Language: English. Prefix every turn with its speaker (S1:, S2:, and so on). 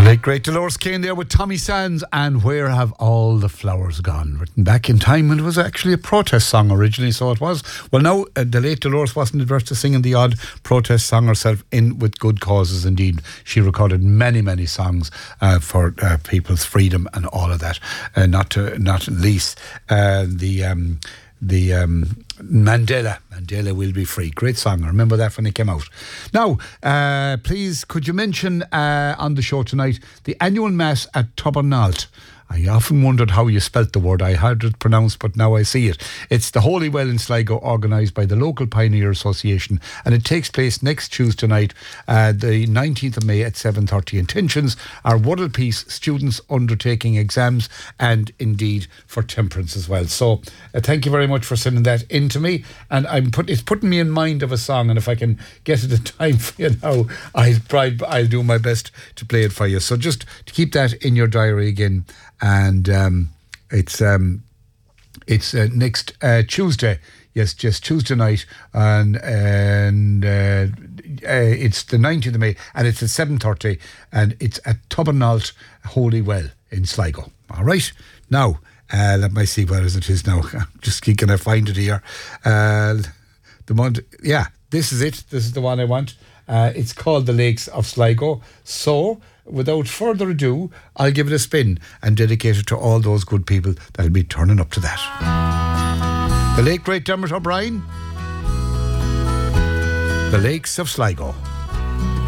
S1: late great Dolores Kane there with Tommy Sands and Where Have All the Flowers Gone, written back in time, and it was actually a protest song originally, so it was. Well, now the late Dolores wasn't adverse to singing the odd protest song herself, in with good causes indeed. She recorded many songs for people's freedom and all of that, not least the Mandela Will Be Free. Great song. I remember that when it came out. Now, please, could you mention on the show tonight the annual Mass at Tobernault? I often wondered how you spelt the word. I heard it pronounced, but now I see it. It's the Holy Well in Sligo, organised by the local Pioneer Association, and it takes place next Tuesday night, the 19th of May at 7:30. Intentions are world peace, students undertaking exams, and indeed for temperance as well. So thank you very much for sending that in to me, and it's putting me in mind of a song, and if I can get it in time for you now, I'll do my best to play it for you. So just to keep that in your diary again. And it's next Tuesday. Yes, just Tuesday night, and it's the 19th of May, and it's at 7:30, and it's at Tobernault Holy Well in Sligo. All right, now let me see where it is now. Just can I find it here? This is it. This is the one I want. It's called the Lakes of Sligo. So, without further ado, I'll give it a spin and dedicate it to all those good people that'll be turning up to that. The late great Dermot O'Brien, The Lakes of Sligo.